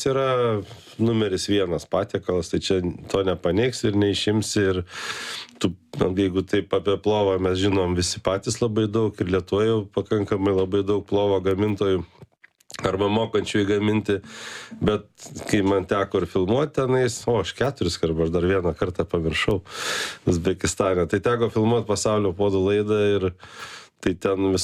yra numeris vienas patiekalas, tai čia to nepaneigsi ir neišimsi. Ir tu, jeigu taip apie plovą mes žinom visi patys labai daug ir Lietuvoje jau pakankamai labai daug plovo gamintojų arba mokančių įgaminti, bet kai man teko ir filmuoti tenais, aš 4 kartus, aš dar vieną kartą pamiršau Uzbekistane, tai teko filmuoti Pasaulio puodų laidą ir tai ten